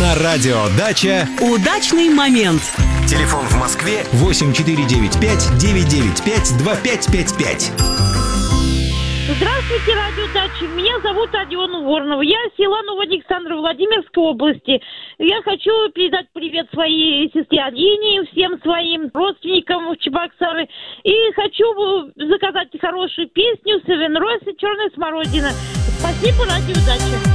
На радио «Дача» удачный момент. Телефон в Москве 8495-995-2555. Здравствуйте, радио «Дача». Меня зовут Алена Воронова. Я из села Новоалександрово Владимирской области. Я хочу передать привет своей сестре Алине, всем своим родственникам в Чебоксары. И хочу заказать хорошую песню «Севен Ройс» и «Черная смородина». Спасибо, радио «Дача».